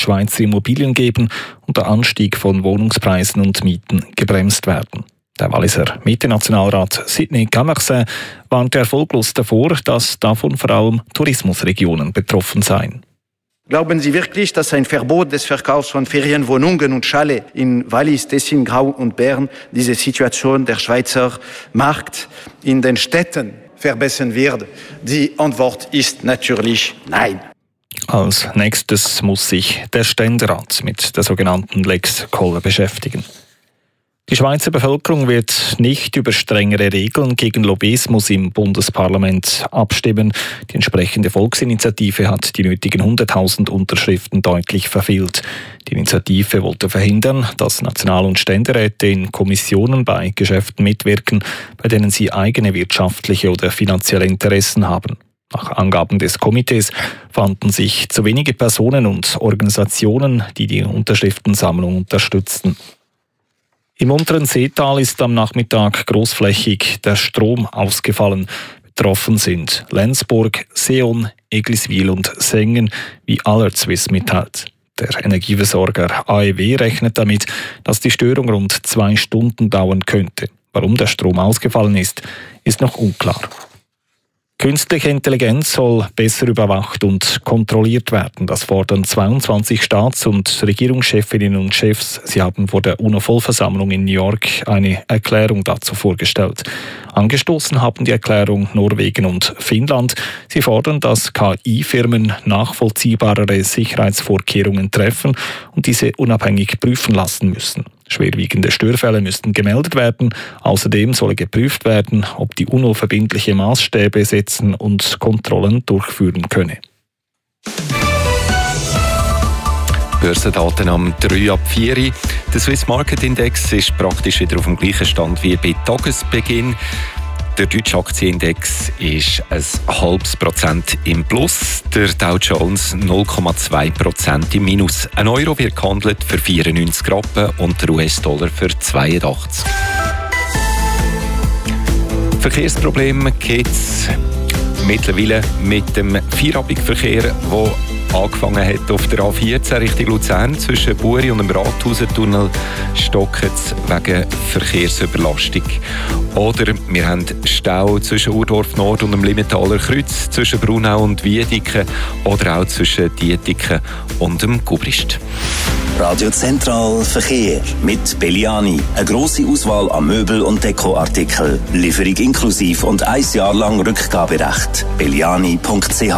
Schweizer Immobilien geben und der Anstieg von Wohnungspreisen und Mieten gebremst werden. Der Walliser Mitte-Nationalrat Sidney Camersin warnt erfolglos davor, dass davon vor allem Tourismusregionen betroffen seien. Glauben Sie wirklich, dass ein Verbot des Verkaufs von Ferienwohnungen und Chalets in Wallis, Tessin, Grau und Bern diese Situation der Schweizer Markt in den Städten verbessern wird? Die Antwort ist natürlich nein. Als nächstes muss sich der Ständerat mit der sogenannten Lex Koller beschäftigen. Die Schweizer Bevölkerung wird nicht über strengere Regeln gegen Lobbyismus im Bundesparlament abstimmen. Die entsprechende Volksinitiative hat die nötigen 100.000 Unterschriften deutlich verfehlt. Die Initiative wollte verhindern, dass National- und Ständeräte in Kommissionen bei Geschäften mitwirken, bei denen sie eigene wirtschaftliche oder finanzielle Interessen haben. Nach Angaben des Komitees fanden sich zu wenige Personen und Organisationen, die die Unterschriftensammlung unterstützten. Im unteren Seetal ist am Nachmittag großflächig der Strom ausgefallen. Betroffen sind Lenzburg, Seeon, Egliswil und Sengen, wie Alert Swiss mitteilt. Der Energieversorger AEW rechnet damit, dass die Störung rund 2 Stunden dauern könnte. Warum der Strom ausgefallen ist noch unklar. Künstliche Intelligenz soll besser überwacht und kontrolliert werden. Das fordern 22 Staats- und Regierungschefinnen und Chefs. Sie haben vor der UNO-Vollversammlung in New York eine Erklärung dazu vorgestellt. Angestoßen haben die Erklärung Norwegen und Finnland. Sie fordern, dass KI-Firmen nachvollziehbarere Sicherheitsvorkehrungen treffen und diese unabhängig prüfen lassen müssen. Schwerwiegende Störfälle müssten gemeldet werden. Außerdem solle geprüft werden, ob die UNO verbindliche Maßstäbe setzen und Kontrollen durchführen könne. Börsendaten am 3 ab 4. Der Swiss Market Index ist praktisch wieder auf dem gleichen Stand wie bei Tagesbeginn. Der deutsche Aktienindex ist 0,5% im Plus, der Dow Jones 0,2% im Minus. Ein Euro wird gehandelt für 94 Rappen und der US-Dollar für 82. Verkehrsprobleme gibt es mittlerweile mit dem Vierabendverkehr, der angefangen hat auf der A14 Richtung Luzern. Zwischen Buri und dem Rathausentunnel stocken es wegen Verkehrsüberlastung. Oder wir haben Stau zwischen Urdorf Nord und dem Limmentaler Kreuz, zwischen Brunau und Wiedeken oder auch zwischen Dietiken und dem Gubrist. Radio Zentral Verkehr mit Belliani. Eine grosse Auswahl an Möbel- und Dekoartikeln. Lieferung inklusiv und 1 Jahr lang Rückgaberecht. belliani.ch.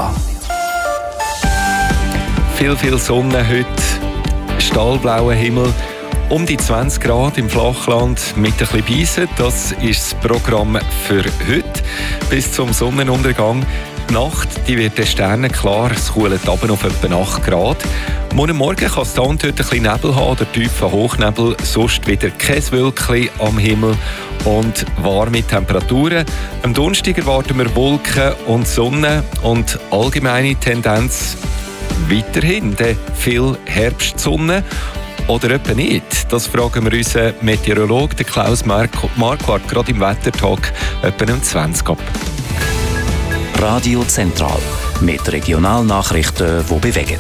Viel Sonne heute, stahlblauer Himmel, um die 20 Grad im Flachland mit ein bisschen Beisen. Das ist das Programm für heute. Bis zum Sonnenuntergang. Die Nacht die wird den Sternen klar, es kühlt runter auf etwa 8 Grad. Morgen kann es da und dort ein bisschen Nebel haben oder tiefen Hochnebel, sonst wieder kein Wölkchen am Himmel und warme Temperaturen. Am Donnerstag erwarten wir Wolken und Sonne und allgemeine Tendenz weiterhin viel Herbstsonne oder etwa nicht? Das fragen wir unseren Meteorologen Klaus Marquardt gerade im Wettertag etwa um 20 ab. Radio Zentral mit Regionalnachrichten, die bewegen.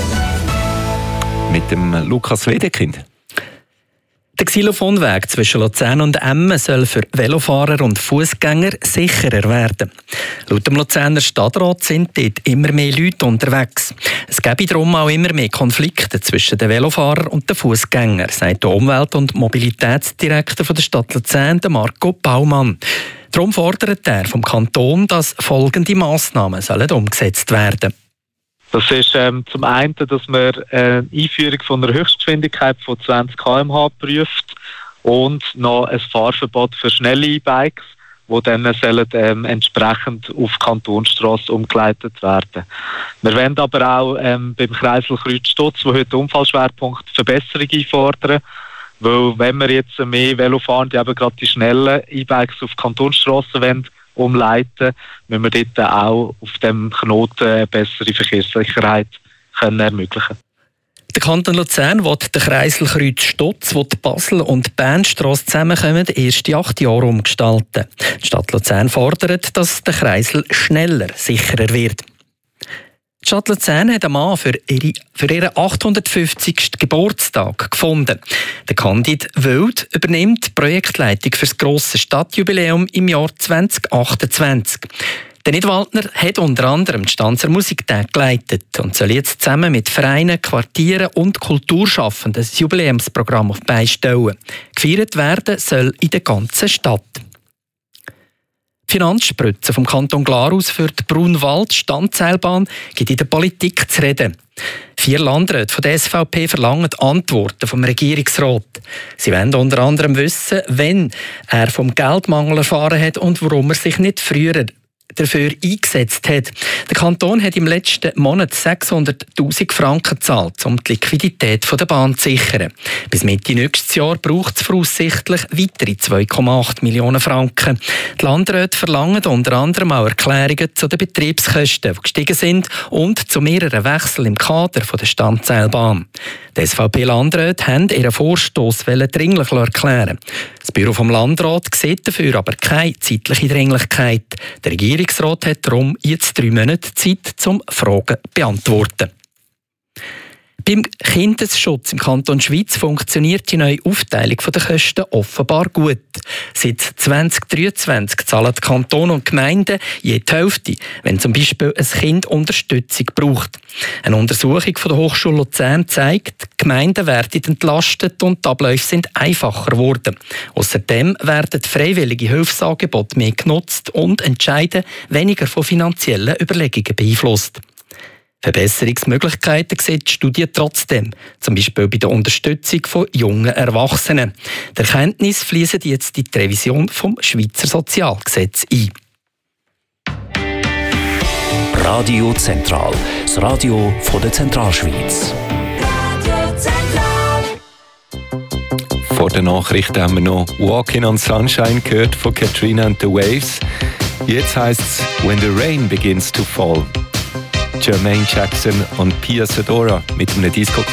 Mit dem Lukas Wedekind. Der Xylophonweg zwischen Luzern und Emmen soll für Velofahrer und Fußgänger sicherer werden. Laut dem Luzerner Stadtrat sind dort immer mehr Leute unterwegs. Es gäbe darum auch immer mehr Konflikte zwischen den Velofahrern und den Fußgängern, sagt der Umwelt- und Mobilitätsdirektor der Stadt Luzern, Marco Baumann. Darum fordert er vom Kanton, dass folgende Massnahmen umgesetzt werden. Das ist zum einen, dass man eine Einführung von einer Höchstgeschwindigkeit von 20 km/h prüft und noch ein Fahrverbot für schnelle E-Bikes, die dann sollen, entsprechend auf Kantonsstrasse umgeleitet werden. Wir wollen aber auch beim Kreisel Kreuz-Stutz, wo heute Unfallschwerpunkt Verbesserung einfordern, weil wenn wir jetzt mehr Velofahrende, eben gerade die schnellen E-Bikes auf Kantonsstrassen umleiten, müssen wir dort auch auf dem Knoten eine bessere Verkehrssicherheit ermöglichen. Der Kanton Luzern will den Kreisel Kreuz-Stutz, wo die Basel- und die Bernstrasse zusammenkommen, erst in 8 Jahren umgestalten. Die Stadt Luzern fordert, dass der Kreisel schneller, sicherer wird. Die Die Stadt Luzern hat einen Mann für ihren 850. Geburtstag gefunden. Der Candid Wild übernimmt die Projektleitung für das grosse Stadtjubiläum im Jahr 2028. Der Nidwaldner hat unter anderem die Stanzer Musiktage geleitet und soll jetzt zusammen mit Vereinen, Quartieren und Kulturschaffenden das Jubiläumsprogramm auf die Beine stellen. Gefeiert werden soll in der ganzen Stadt. Die Finanzspritze vom Kanton Glarus für die Brunwald-Standseilbahn gibt in der Politik zu reden. 4 Landräte von der SVP verlangen Antworten vom Regierungsrat. Sie wollen unter anderem wissen, wenn er vom Geldmangel erfahren hat und warum er sich nicht früher dafür eingesetzt hat. Der Kanton hat im letzten Monat 600'000 Franken gezahlt, um die Liquidität der Bahn zu sichern. Bis Mitte nächstes Jahr braucht es voraussichtlich weitere 2,8 Millionen Franken. Die Landräte verlangen unter anderem auch Erklärungen zu den Betriebskosten, die gestiegen sind, und zu mehreren Wechseln im Kader der Standseilbahn. Die SVP-Landräte haben ihren Vorstoss dringlich erklären. Das Büro vom Landrat sieht dafür aber keine zeitliche Dringlichkeit. Der Regierungsrat hat darum jetzt 3 Monate Zeit, um Fragen zu beantworten. Beim Kindesschutz im Kanton Schwyz funktioniert die neue Aufteilung der Kosten offenbar gut. Seit 2023 zahlen die Kantone und Gemeinden je die Hälfte, wenn zum Beispiel ein Kind Unterstützung braucht. Eine Untersuchung von der Hochschule Luzern zeigt, die Gemeinden werden entlastet und die Abläufe sind einfacher geworden. Außerdem werden freiwillige Hilfsangebote mehr genutzt und Entscheide weniger von finanziellen Überlegungen beeinflusst. Verbesserungsmöglichkeiten sieht die Studie trotzdem, zum Beispiel bei der Unterstützung von jungen Erwachsenen. Die Erkenntnisse fließen jetzt in die Revision vom Schweizer Sozialgesetz ein. Radio Zentral, das Radio von der Zentralschweiz. Vor der Nachricht haben wir noch «Walking on Sunshine» gehört von Katrina and the Waves. Jetzt heisst es «When the Rain Begins to Fall». Jermaine Jackson und Pia Sedora mit einem Disco